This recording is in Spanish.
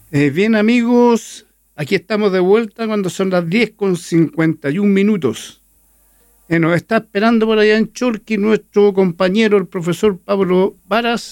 Bien amigos, aquí estamos de vuelta cuando son las 10:51. Nos está esperando por allá en Chorqui nuestro compañero, el profesor Pablo Varas,